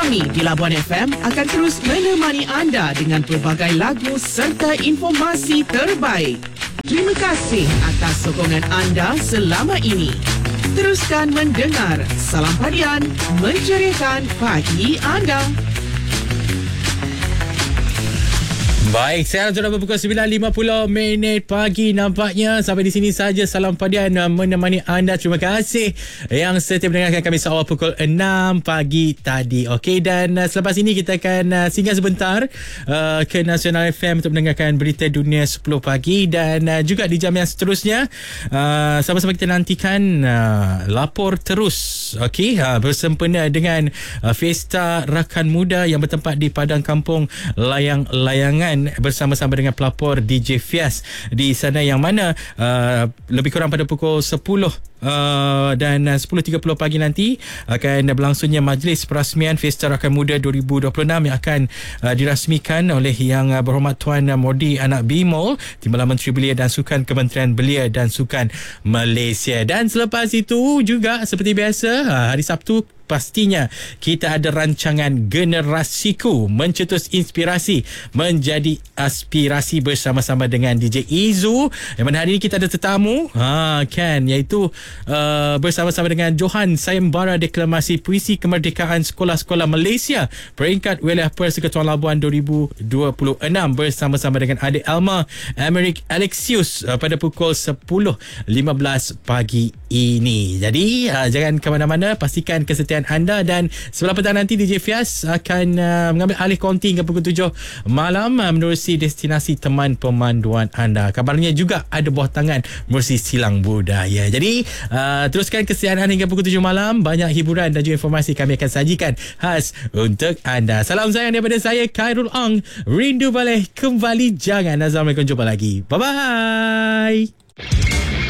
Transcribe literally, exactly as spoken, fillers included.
Kami di Labuan F M akan terus menemani anda dengan pelbagai lagu serta informasi terbaik. Terima kasih atas sokongan anda selama ini. Teruskan mendengar Salam Padian, menceriakan pagi anda. Baik, sekarang sudah berpukul sembilan lima puluh minit pagi nampaknya. Sampai di sini saja Salam Padian menemani anda. Terima kasih yang setia mendengarkan kami seawal pukul enam pagi tadi. Okey, dan uh, selepas ini kita akan uh, singgah sebentar uh, ke Nasional F M untuk mendengarkan berita dunia sepuluh pagi. Dan uh, juga di jam yang seterusnya uh, sama-sama kita nantikan uh, Lapor Terus. Okey, uh, bersempena dengan uh, Fiesta Rakan Muda yang bertempat di Padang Kampung Layang-Layangan bersama-sama dengan pelapor D J Fias di sana, yang mana uh, lebih kurang pada pukul sepuluh Uh, dan uh, sepuluh tiga puluh pagi nanti akan berlangsungnya majlis perasmian Fiesta Rakan Muda dua ribu dua puluh enam yang akan uh, dirasmikan oleh Yang uh, Berhormat Tuan uh, Mordi Anak Bimol, Timbalan Menteri Belia dan Sukan Kementerian Belia dan Sukan Malaysia. Dan selepas itu juga seperti biasa, uh, hari Sabtu pastinya kita ada rancangan Generasiku, mencetus inspirasi menjadi aspirasi bersama-sama dengan D J Izu, yang mana hari ini kita ada tetamu ha, kan, iaitu uh, bersama-sama dengan Johan Sayembara Deklamasi Puisi Kemerdekaan Sekolah-Sekolah Malaysia peringkat Wilayah Persekutuan Labuan dua ribu dua puluh enam bersama-sama dengan adik Alma Amerik Alexius uh, pada pukul sepuluh lima belas pagi ini. Jadi uh, jangan ke mana-mana, pastikan kesetiaan anda, dan sebelah petang nanti D J Fias akan uh, mengambil alih konti hingga pukul tujuh malam uh, menerusi destinasi teman pemanduan anda. Kabarnya juga ada buah tangan menerusi silang budaya. Jadi uh, teruskan kesetiaan anda hingga pukul tujuh malam. Banyak hiburan dan juga informasi kami akan sajikan khas untuk anda. Salam sayang daripada saya, Khairul Ong. Rindu balik kembali jangan. Assalamualaikum, jumpa lagi. Bye-bye.